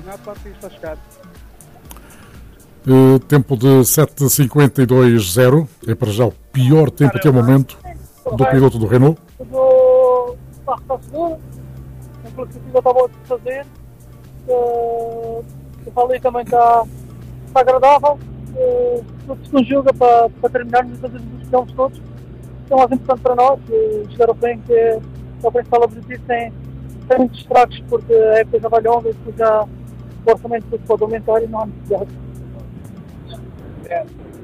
terminado, claro que está a chegar. Tempo de 7:52.0. É para já o pior tempo até o momento do piloto do Renault. O carro está seguro, a classificação está boa de fazer. O rally também está agradável. Tudo se conjuga para terminarmos e fazer os quilómetros todos. É o mais importante para nós. Chegar ao fim, que é o principal objetivo, sem muitos estragos, porque a época já vai longa e depois já o orçamento pode aumentar e não há necessidade.